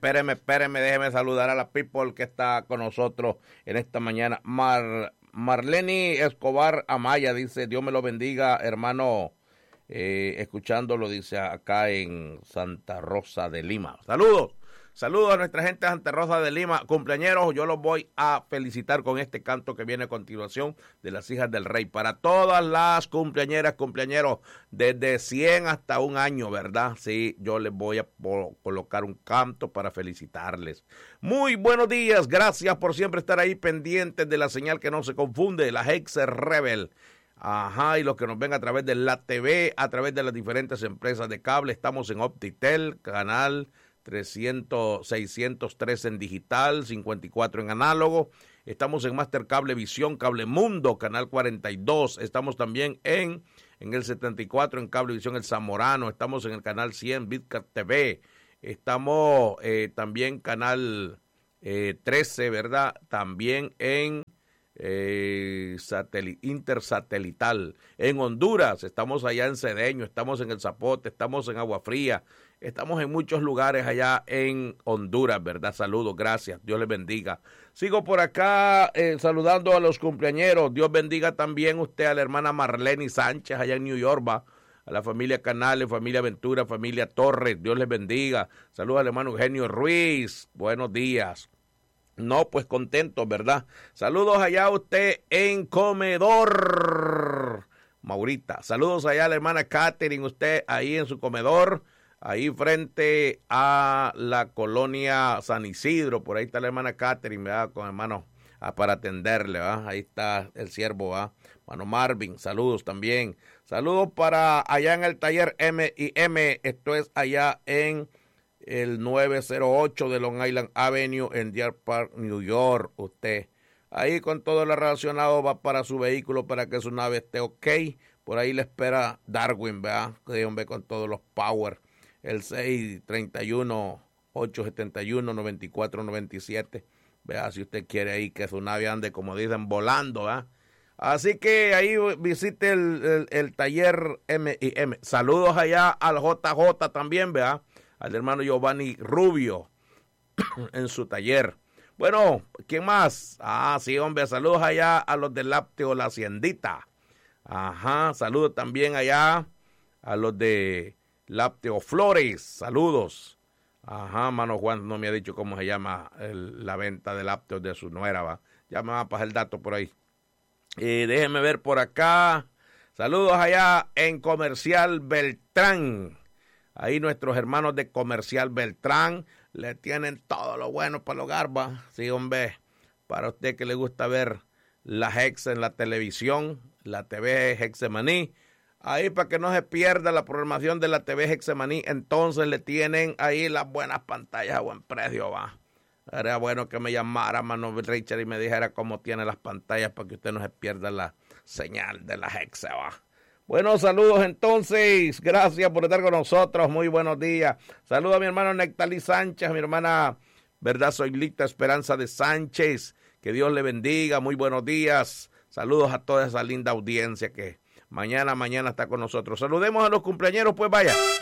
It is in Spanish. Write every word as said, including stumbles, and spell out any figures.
espéreme, espéreme, déjeme saludar a la people que está con nosotros en esta mañana. Mar, Marleni Escobar Amaya dice, Dios me lo bendiga, hermano, eh, escuchándolo, dice acá en Santa Rosa de Lima. Saludos. Saludos a nuestra gente de Santa Rosa de Lima, cumpleañeros, yo los voy a felicitar con este canto que viene a continuación de las hijas del rey. Para todas las cumpleañeras, cumpleañeros, desde cien hasta un año, ¿verdad? Sí, yo les voy a colocar un canto para felicitarles. Muy buenos días, gracias por siempre estar ahí pendientes de la señal que no se confunde, la Hex Rebel. Ajá, y los que nos ven a través de la T V, a través de las diferentes empresas de cable, estamos en Optitel, canal trescientos, seiscientos tres en digital, cincuenta y cuatro en análogo. Estamos en Master Cable Visión, Cable Mundo, canal cuarenta y dos. Estamos también en, en el setenta y cuatro en Cablevisión El Zamorano. Estamos en el canal cien, Bitcat T V. Estamos eh, también canal eh, trece, ¿verdad? También en eh, satel- intersatelital. En Honduras, estamos allá en Cedeño, estamos en El Zapote, estamos en Agua Fría. Estamos en muchos lugares allá en Honduras, ¿verdad? Saludos, gracias, Dios les bendiga. Sigo por acá eh, saludando a los cumpleañeros. Dios bendiga también usted a la hermana Marleni Sánchez allá en New York, va. A la familia Canales, familia Ventura, familia Torres, Dios les bendiga. Saludos al hermano Eugenio Ruiz, buenos días. No, pues contentos, ¿verdad? Saludos allá a usted en Comedor, Maurita. Saludos allá a la hermana Catherine, usted ahí en su comedor. Ahí frente a la colonia San Isidro, por ahí está la hermana Catherine, ¿verdad? Con hermano ah, para atenderle, ¿verdad? Ahí está el siervo, ¿verdad? Hermano Marvin, saludos también. Saludos para allá en el taller M y M, esto es allá en el nueve cero ocho de Long Island Avenue en Deer Park, New York, usted. Ahí con todo lo relacionado va para su vehículo para que su nave esté ok. Por ahí le espera Darwin, ¿verdad? Que hombre con todos los power. El seis treinta y uno, ocho setenta y uno, noventa y cuatro noventa y siete. Vea si usted quiere ahí que su nave ande, como dicen, volando, ¿eh? Así que ahí visite el, el, el taller M y M. Saludos allá al J J también, vea, al hermano Giovanni Rubio en su taller. Bueno, ¿quién más? Ah, sí, hombre, saludos allá a los de Lácteo La Haciendita. Ajá, saludos también allá a los de Lácteo Flores, saludos. Ajá, mano Juan no me ha dicho cómo se llama el, la venta de lácteos de su nuera, va. Ya me va a pasar el dato por ahí. Y déjenme ver por acá. Saludos allá en Comercial Beltrán. Ahí nuestros hermanos de Comercial Beltrán le tienen todo lo bueno para el hogar, va. Sí, hombre, para usted que le gusta ver la Hex en la televisión, la T V Hexemaní. Ahí para que no se pierda la programación de la T V Hexemaní, entonces le tienen ahí las buenas pantallas a buen precio, va. Era bueno que me llamara mano Richard y me dijera cómo tiene las pantallas para que usted no se pierda la señal de la Hexe, va. Buenos saludos entonces, gracias por estar con nosotros, muy buenos días. Saludos a mi hermano Nectalí Sánchez, a mi hermana, ¿verdad? Soy Lita Esperanza de Sánchez, que Dios le bendiga, muy buenos días. Saludos a toda esa linda audiencia que mañana, mañana está con nosotros. Saludemos a los cumpleañeros, pues vaya.